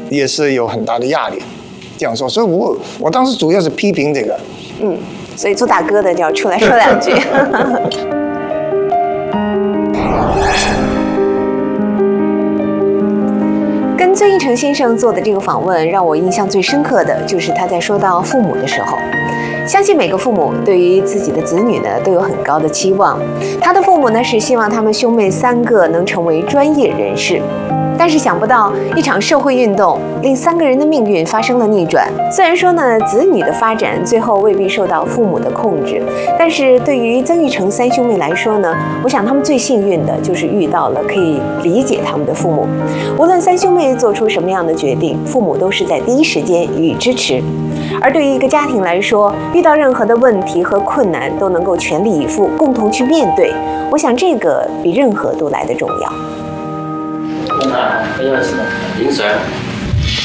也是有很大的压力。这样说，所以我当时主要是批评这个。 所以做大哥的就要出来说两句。跟曾铉成先生做的这个访问，让我印象最深刻的就是他在说到父母的时候。相信每个父母对于自己的子女呢都有很高的期望。他的父母呢是希望他们兄妹3个能成为专业人士，但是想不到一场社会运动令3个人的命运发生了逆转。虽然说呢子女的发展最后未必受到父母的控制，但是对于曾铉成3兄妹来说呢，我想他们最幸运的就是遇到了可以理解他们的父母。无论3兄妹做出什么样的决定，父母都是在第一时间予以支持。而对于一个家庭来说，遇到任何的問題和困難都能夠全力以赴，共同去面對，我想這個比任何都來得重要。 影相。